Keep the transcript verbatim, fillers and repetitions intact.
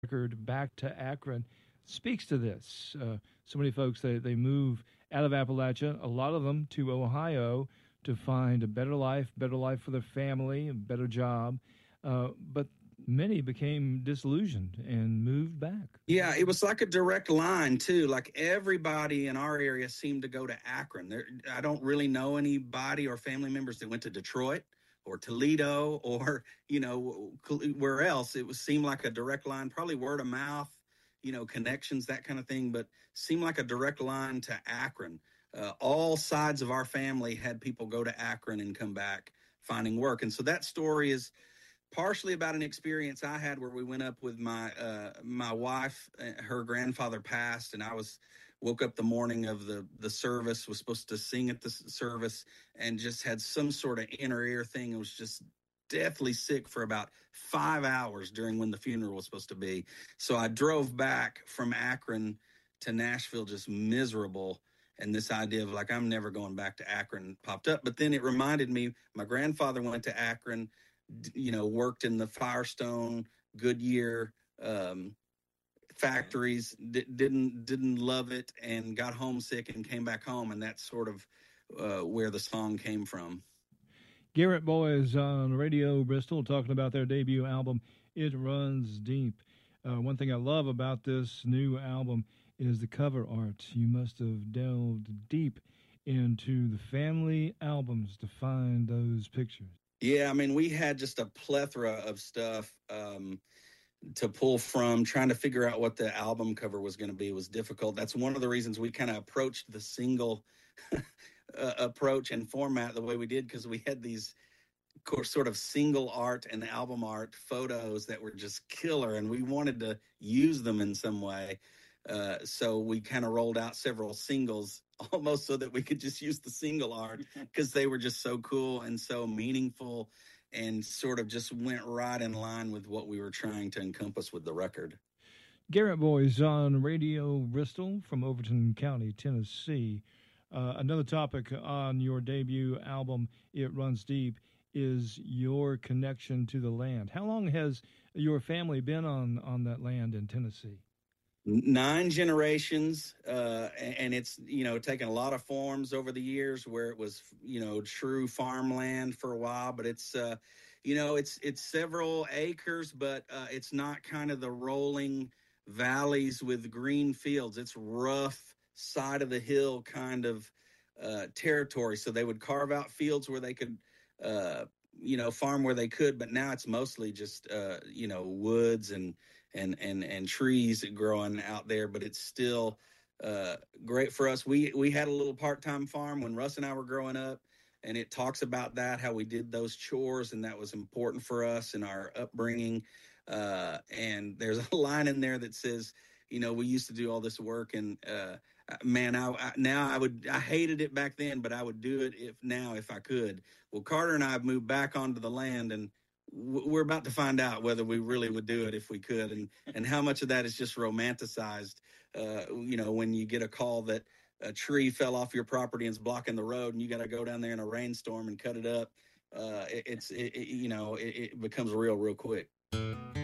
record back to Akron speaks to this. Uh, so many folks they, they move out of Appalachia, a lot of them to Ohio to find a better life, better life for their family, a better job. Uh, but many became disillusioned and moved back. Yeah, it was like a direct line too. Like everybody in our area seemed to go to Akron. There, I don't really know anybody or family members that went to Detroit or Toledo or you know where else. It was seemed like a direct line, probably word of mouth, you know, connections, that kind of thing. But seemed like a direct line to Akron. Uh, all sides of our family had people go to Akron and come back finding work, and so that story is partially about an experience I had where we went up with my uh, my wife. Her grandfather passed, and I was woke up the morning of the the service. Was supposed to sing at the service, and just had some sort of inner ear thing. It was just deathly sick for about five hours during when the funeral was supposed to be. So I drove back from Akron to Nashville, just miserable. And this idea of like I'm never going back to Akron popped up. But then it reminded me my grandfather went to Akron, you know, worked in the Firestone, Goodyear um, factories, d- didn't didn't love it, and got homesick and came back home, and that's sort of uh, where the song came from. Garrett Boys on Radio Bristol talking about their debut album, It Runs Deep. Uh, one thing I love about this new album is the cover art. You must have delved deep into the family albums to find those pictures. Yeah, I mean, we had just a plethora of stuff um, to pull from. Trying to figure out what the album cover was going to be was difficult. That's one of the reasons we kind of approached the single uh, approach and format the way we did, because we had these sort of single art and album art photos that were just killer, and we wanted to use them in some way. Uh, so we kind of rolled out several singles almost so that we could just use the single art because they were just so cool and so meaningful and sort of just went right in line with what we were trying to encompass with the record. Garrett Boys on Radio Bristol from Overton County, Tennessee. Uh, another topic on your debut album, It Runs Deep, is your connection to the land. How long has your family been on, on that land in Tennessee? Nine generations, uh, and it's, you know, taken a lot of forms over the years where it was, you know, true farmland for a while, but it's, uh, you know, it's it's several acres, but uh, it's not kind of the rolling valleys with green fields. It's rough side of the hill kind of uh, territory. So they would carve out fields where they could, uh, you know, farm where they could, but now it's mostly just, uh, you know, woods and and and and trees growing out there, but it's still uh, great for us. We we had a little part-time farm when Russ and I were growing up, and it talks about that, how we did those chores, and that was important for us in our upbringing. Uh, and there's a line in there that says, you know, we used to do all this work, and uh, man, I, I now I would I hated it back then, but I would do it if now if I could. Well, Carter and I have moved back onto the land, and we're about to find out whether we really would do it if we could, and and how much of that is just romanticized. Uh, you know, when you get a call that a tree fell off your property and is blocking the road, and you got to go down there in a rainstorm and cut it up. Uh, it, it's it, it, you know it, it becomes real real quick.